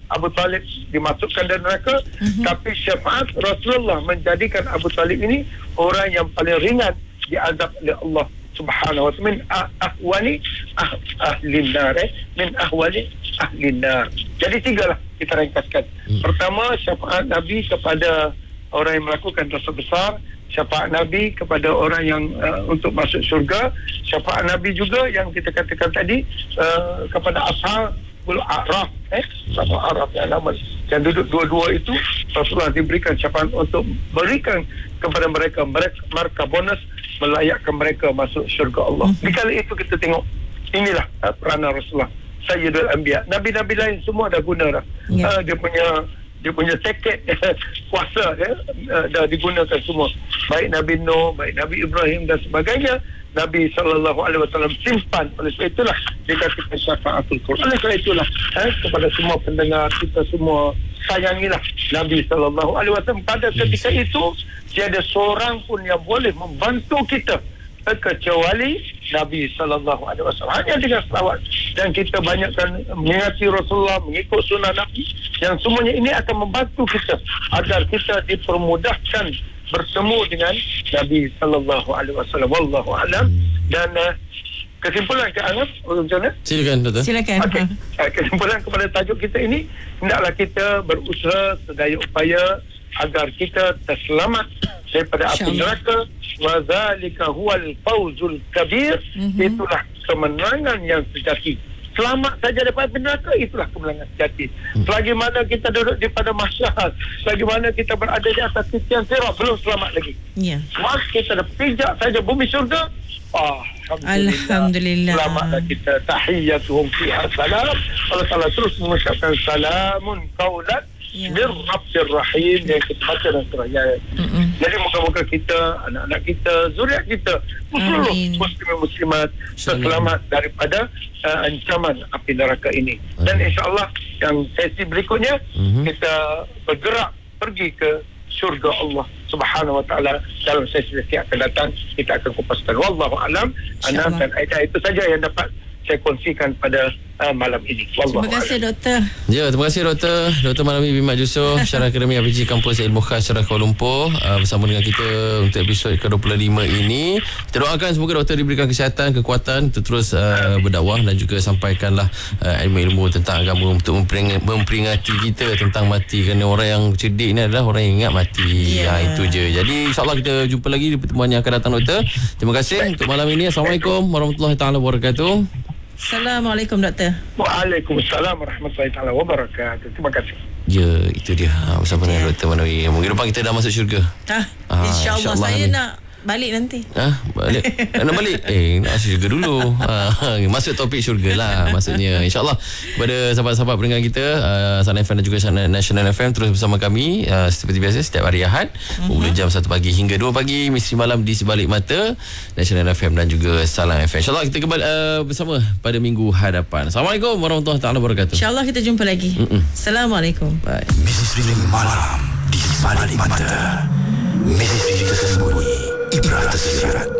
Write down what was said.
Abu Talib dimasukkan dalam neraka, tapi syafaat Rasulullah menjadikan Abu Talib ini orang yang paling ringan diazab oleh Allah Subhanahu wa ta'ala min ahwani ahlin nar min ahwani ahlin nar. Jadi 3 lah kita ringkaskan. Pertama, syafaat Nabi kepada orang yang melakukan dosa besar, syafaat Nabi kepada orang yang untuk masuk syurga, syafaat Nabi juga yang kita katakan tadi kepada Ashabul A'raf, Ashabul A'raf yang duduk dua-dua itu, Rasulullah diberikan syafaat untuk berikan kepada mereka markah bonus melayakkan mereka masuk syurga Allah. Di kala itu kita tengok inilah peranan Rasulullah Sayyidul Anbiya. Nabi-nabi lain semua dah guna dah. Dia punya tiket kuasa dah digunakan semua. Baik Nabi Nuh, baik Nabi Ibrahim dan sebagainya, Nabi SAW simpan. Oleh sebab itulah dikatakan syafaatul Quran. Oleh sebab itulah kepada semua pendengar kita semua, sayangilah Nabi SAW. Pada ketika itu tiada seorang pun yang boleh membantu kita kecuali Nabi SAW. Hanya dengan selawat, dan kita banyakkan mengingati Rasulullah, mengikut sunnah Nabi, yang semuanya ini akan membantu kita agar kita dipermudahkan bertemu dengan Nabi SAW. Wallahu a'lam. Dan kesimpulan ke Anam, macam mana? Silakan Doktor. Silakan. Okey. Kesimpulan kepada tajuk kita ini, hendaklah kita berusaha sedaya upaya agar kita terselamat daripada api neraka. Wa zalika huwal fawzul kabir. Itulah kemenangan yang sejati. Selamat saja daripada api neraka, itulah kemenangan sejati. Selagi mana kita duduk di pada mahsyar, selagi mana kita berada di atas titian sirat, belum selamat lagi. Once kita dah pijak saja bumi syurga, Alhamdulillah. Selamatlah kita. Tahiyyatuhum fiha salam. Allah Ta'ala terus mengucapkan salamun qaulan min Rabbir Rahim yang kita baca dalam surah Yasin. Jadi moga-moga kita, anak-anak kita, zuriat kita, seluruh muslimin muslimat selamat daripada ancaman api neraka ini. Dan insya-Allah yang sesi berikutnya kita bergerak pergi ke syurga Allah Subhanahu wa ta'ala. Dalam sesi-sesi akan datang kita akan kupaskan. Wallahu a'lam. Ana dan Aida, itu saja yang dapat saya kongsikan pada malam ini. Terima kasih Doktor. Ya, terima kasih Doktor. Dr. Malami bin Mat Yusof, Syarah Akademi RPG Kampus Ilmu Khas Syarah Kuala Lumpur, bersama dengan kita untuk episod ke-25 ini. Kita doakan semoga Doktor diberikan kesihatan, kekuatan untuk terus berdakwah dan juga sampaikanlah ilmu-ilmu tentang agama untuk memperingati kita tentang mati, kerana orang yang cerdik ni adalah orang yang ingat mati. Itu je. Jadi insya-Allah kita jumpa lagi di pertemuan yang akan datang Doktor. Terima kasih untuk malam ini. Assalamualaikum warahmatullahi taala wabarakatuh. Assalamualaikum Doktor. Waalaikumsalam warahmatullahi taala wabarakatuh. Terima kasih. Ya, itu dia bersama dengan Dr. Manawi. Mungkin depan kita dah masuk syurga. InsyaAllah. Saya nak balik nanti. Balik? Nak balik? Nak syurga dulu. Masuk topik syurga lah maksudnya. InsyaAllah kepada sahabat-sahabat pendengar kita, Sana FM dan juga National FM, terus bersama kami seperti biasa setiap hari Ahad mulai jam 1 pagi hingga 2 pagi, Misteri Malam di Sebalik Mata, National FM dan juga Salam FM. InsyaAllah kita kembali bersama pada minggu hadapan. Assalamualaikum warahmatullahi taala wabarakatuh. InsyaAllah kita jumpa lagi. Assalamualaikum. Bye. Misteri Malam di Sebalik Mata. Misteri tersembunyi, ibrah tersisirat.